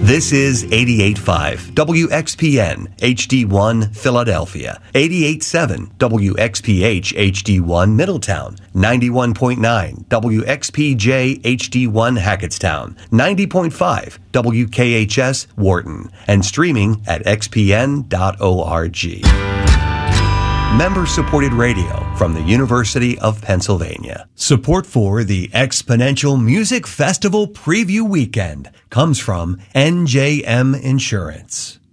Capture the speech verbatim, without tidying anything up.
This is eighty-eight point five W X P N H D one Philadelphia, eighty-eight point seven W X P H H D one Middletown, ninety-one point nine W X P J H D one Hackettstown, ninety point five W K H S Wharton, and streaming at x p n dot org. Member-supported radio from the University of Pennsylvania. Support for the Exponential Music Festival Preview Weekend comes from N J M Insurance.